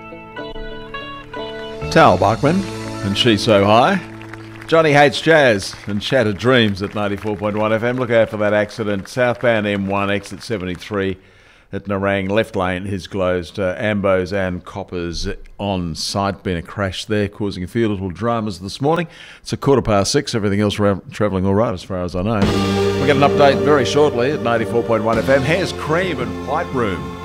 Tal Bachman and She's So High. Johnny Hates Jazz and Shattered Dreams at 94.1 FM. Look out for that accident. Southbound M1 exit 73 at Nerang. Left lane is closed. Ambos and Coppers on site. Been a crash there causing a few little dramas this morning. It's 6:15. Everything else travelling all right as far as I know. We'll get an update very shortly at 94.1 FM. Hair's Cream and White Room.